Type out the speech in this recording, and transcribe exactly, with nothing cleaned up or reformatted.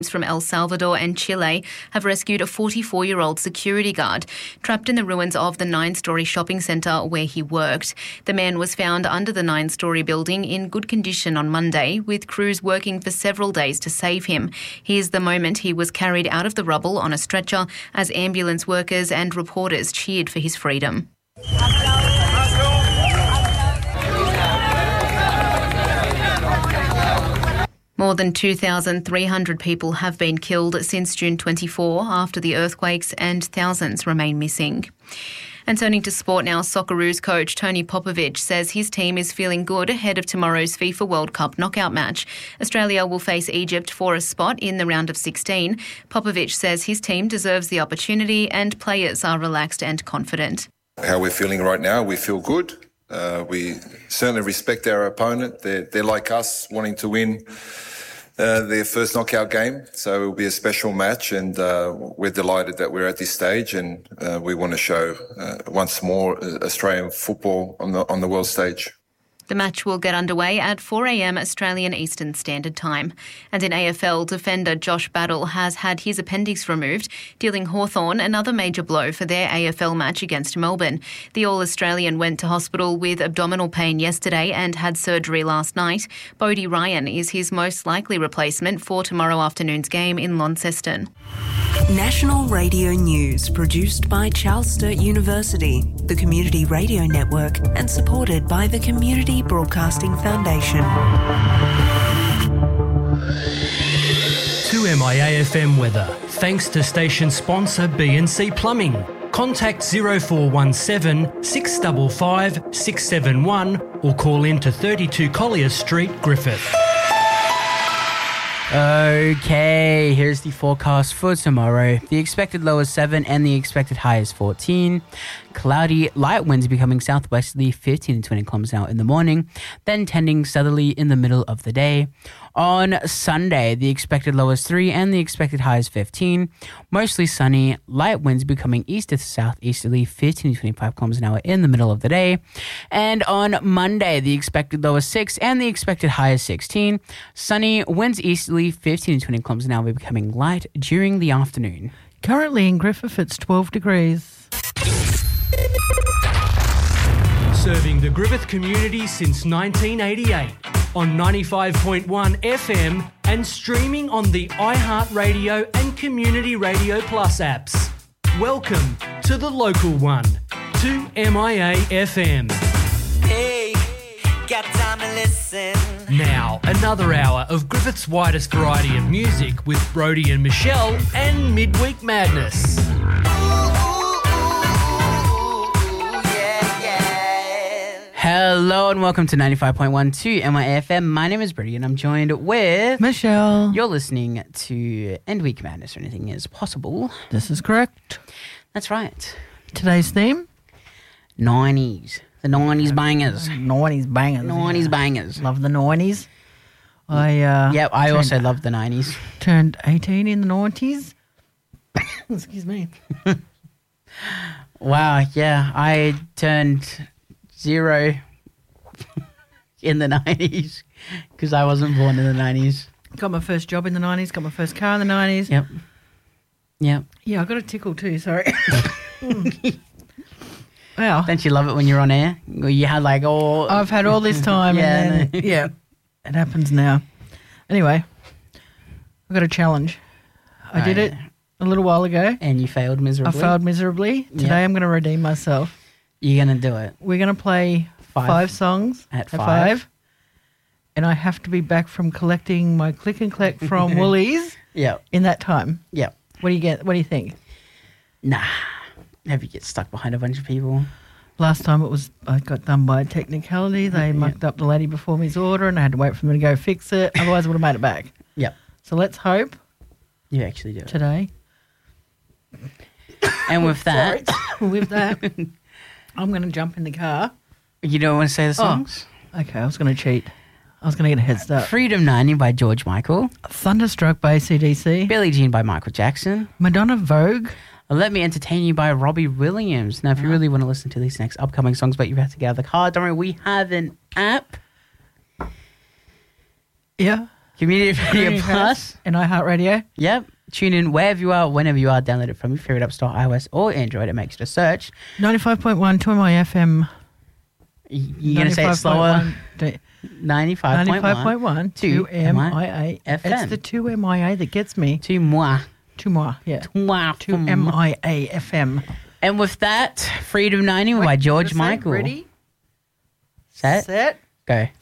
from El Salvador and Chile have rescued a forty-four-year-old security guard trapped in the ruins of the nine-storey shopping centre where he worked. The man was found under the nine-storey building in good condition on Monday, with crews working for several days to save him. Here's the moment he was carried out of the rubble on a stretcher as ambulance workers and reporters cheered for his freedom. More than two thousand three hundred people have been killed since June twenty-fourth after the earthquakes, and thousands remain missing. And turning to sport now, Socceroos coach Tony Popovic says his team is feeling good ahead of tomorrow's FIFA World Cup knockout match. Australia will face Egypt for a spot in the round of sixteen. Popovic says his team deserves the opportunity and players are relaxed and confident. How we're feeling right now, we feel good. Uh, we certainly respect our opponent. They're, they're like us, wanting to win Uh, their first knockout game, so it will be a special match, and uh, we're delighted that we're at this stage, and uh, we want to show uh, once more uh, Australian football on the on the world stage. The match will get underway at four a.m. Australian Eastern Standard Time. And in A F L, defender Josh Battle has had his appendix removed, dealing Hawthorn another major blow for their A F L match against Melbourne. The All-Australian went to hospital with abdominal pain yesterday and had surgery last night. Bodie Ryan is his most likely replacement for tomorrow afternoon's game in Launceston. National Radio News, produced by Charles Sturt University, the Community Radio Network, and supported by the Community Broadcasting Foundation. To M I A F M weather, thanks to station sponsor B and C Plumbing. Contact zero four one seven, six five five, six seven one or call in to thirty-two Collier Street, Griffith. Okay, here's the forecast for tomorrow. The expected low is seven and the expected high is fourteen. Cloudy, light winds becoming southwesterly fifteen to twenty kilometers an hour in the morning, then tending southerly in the middle of the day. On Sunday, the expected low is three and the expected high is fifteen. Mostly sunny, light winds becoming east to southeasterly fifteen to twenty-five kilometers an hour in the middle of the day. And on Monday, the expected low is six and the expected high is sixteen. Sunny, winds easterly fifteen to twenty kilometers an hour becoming light during the afternoon. Currently in Griffith, it's twelve degrees. Serving the Griffith community since nineteen eighty-eight on ninety-five point one F M and streaming on the iHeartRadio and Community Radio Plus apps. Welcome to the local one, to M I A F M. Hey, got time to listen. Now, another hour of Griffith's widest variety of music with Brody and Michelle and Midweek Madness. Hello and welcome to ninety-five point one to M I A F M. My name is Brittany and I'm joined with Michelle. You're listening to End Week Madness, or anything is possible. This is correct. That's right. Today's theme? nineties. The nineties bangers. nineties bangers. nineties yeah. bangers. Love the nineties. I uh, Yep, I turned, also love the nineties. Turned eighteen in the nineties. Excuse me. Wow, yeah. I turned zero in the nineties because I wasn't born in the nineties. Got my first job in the nineties. Got my first car in the nineties. Yep. Yep. Yeah, I got a tickle too, sorry. mm. Wow. Don't you love it when you're on air? You had like all... I've had all this time. yeah, and then, yeah. It happens now. Anyway, I got a challenge. I oh, did yeah. it a little while ago. And you failed miserably? I failed miserably. Today yep. I'm going to redeem myself. You're going to do it? We're going to play five, five songs at, at five. five. And I have to be back from collecting my click and collect from Woolies yep. in that time. Yep. What do you get? What do you think? Nah. Have you get stuck behind a bunch of people? Last time it was, I got done by a technicality. They yep. mucked up the lady before me's order and I had to wait for them to go fix it. Otherwise I would have made it back. Yep. So let's hope. You actually do it. Today. And with that. with that. I'm going to jump in the car. You don't want to say the songs? Oh, okay, I was going to cheat. I was going to get a head start. Freedom ninety by George Michael. Thunderstruck by A C D C. Billie Jean by Michael Jackson. Madonna Vogue. Let Me Entertain You by Robbie Williams. Now, if you really want to listen to these next upcoming songs, but you have to get out of the car, don't worry, we have an app. Yeah. Community Radio Plus. And iHeartRadio. Yep. Tune in wherever you are, whenever you are. Download it from your favorite app store, iOS or Android. It makes it a search. ninety-five point one two M I F M. You're going to say it slower? ninety-five point one two M I A F M. It's the two M I A that gets me. To moi. To moi, yeah. To moi. two M I A F M. And with that, Freedom ninety by George Michael. Ready? Set. Set. Go.